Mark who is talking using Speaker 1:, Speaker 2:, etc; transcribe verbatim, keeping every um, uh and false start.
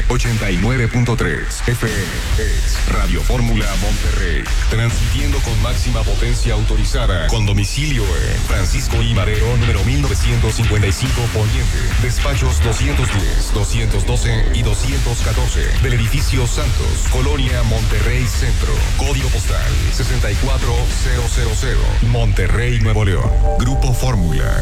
Speaker 1: ochenta y nueve punto tres F M. Es Radio Fórmula Monterrey. Transmitiendo con máxima potencia autorizada. Con domicilio en Francisco I. Madero, número mil novecientos cincuenta y cinco Poniente. Despachos doscientos diez, doscientos doce y doscientos catorce. Del edificio Santos, Colonia Monterrey Centro. Código postal sesenta y cuatro mil. Monterrey, Nuevo León. Grupo Fórmula.